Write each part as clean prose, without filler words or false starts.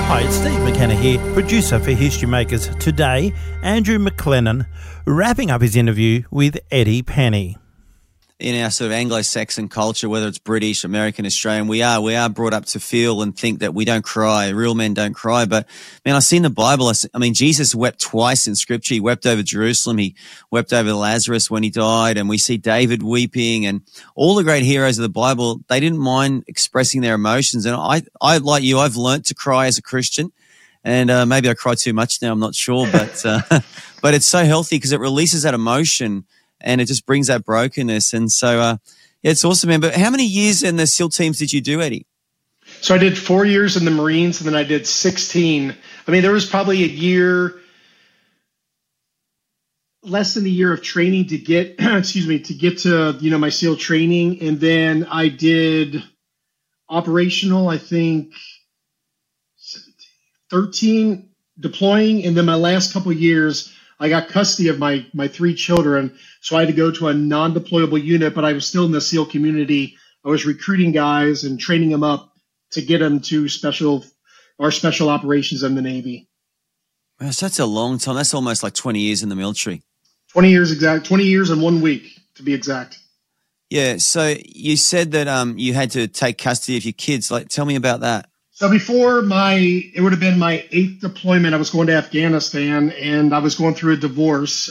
Hi, it's Steve McKenna here, producer for History Makers. Today, Andrew McLennan wrapping up his interview with Eddie Penny. In our sort of Anglo-Saxon culture, whether it's British, American, Australian, we are brought up to feel and think that we don't cry. Real men don't cry. But, man, I see in the Bible, Jesus wept twice in Scripture. He wept over Jerusalem. He wept over Lazarus when he died. And we see David weeping. And all the great heroes of the Bible, they didn't mind expressing their emotions. And I like you, I've learnt to cry as a Christian. And maybe I cry too much now, I'm not sure. But it's so healthy because it releases that emotion. And it just brings that brokenness. And so, yeah, it's awesome, man. But how many years in the SEAL teams did you do, Eddie? So I did 4 years in the Marines, and then I did 16. I mean, there was probably a year, less than a year of training to get, to my SEAL training. And then I did operational, I think, 13 deploying. And then my last couple of years, I got custody of my 3 children, so I had to go to a non-deployable unit, but I was still in the SEAL community. I was recruiting guys and training them up to get them to special operations in the Navy. Well, so that's a long time. That's almost like 20 years in the military. 20 years exact. 20 years and 1 week, to be exact. Yeah, so you said that you had to take custody of your kids. Like, tell me about that. So before it would have been my 8th deployment, I was going to Afghanistan, and I was going through a divorce.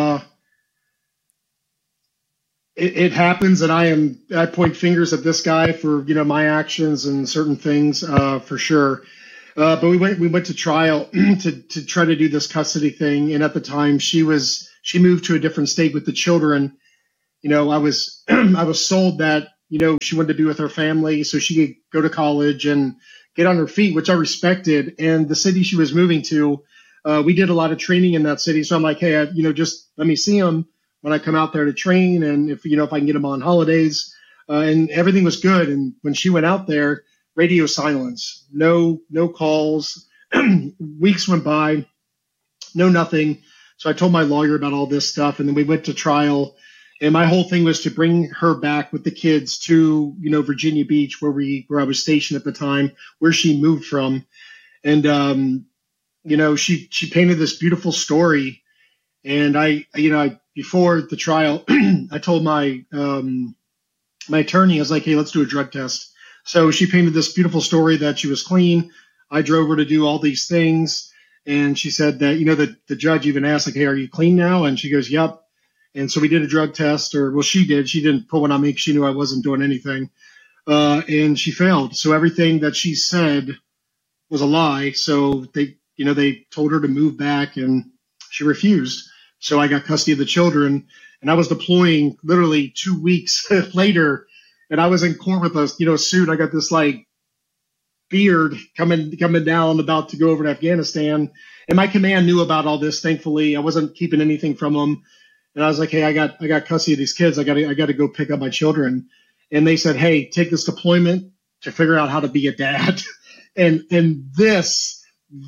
It happens that I point fingers at this guy for, my actions and certain things, for sure. But we went to trial to try to do this custody thing. And at the time she moved to a different state with the children. I was sold that, she wanted to be with her family so she could go to college and get on her feet, which I respected. And the city she was moving to, we did a lot of training in that city. So I'm like, hey, just let me see them when I come out there to train. And if I can get them on holidays, and everything was good. And when she went out there, radio silence, no calls, weeks went by, no nothing. So I told my lawyer about all this stuff. And then we went to trial. And my whole thing was to bring her back with the kids to, Virginia Beach, where I was stationed at the time, where she moved from. And, she painted this beautiful story. And I before the trial, I told my attorney, I was like, hey, let's do a drug test. So she painted this beautiful story that she was clean. I drove her to do all these things. And she said that, the judge even asked, like, hey, are you clean now? And she goes, yep. And so we did a drug test, she did. She didn't put one on me because she knew I wasn't doing anything. And she failed. So everything that she said was a lie. So they told her to move back, and she refused. So I got custody of the children, and I was deploying literally 2 weeks later, and I was in court with a suit. I got this like beard coming down, about to go over to Afghanistan. And my command knew about all this. Thankfully, I wasn't keeping anything from them. And I was like, hey, I got custody of these kids. I got to go pick up my children. And they said, hey, take this deployment to figure out how to be a dad. and this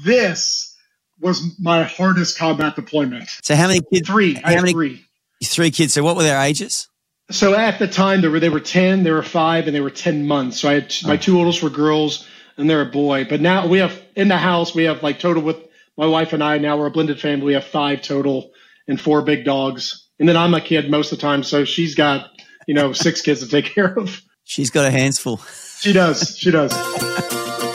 was my hardest combat deployment. So how many kids? 3. I had 3. 3 kids. So what were their ages? So at the time they were 10, they were 5, and they were 10 months. So I had my 2 oldest were girls, and they're a boy. But now we have in the house, we have like total with my wife and I. Now we're a blended family. We have 5 total. And 4 big dogs. And then I'm a kid most of the time. So she's got, 6 kids to take care of. She's got her hands full. She does.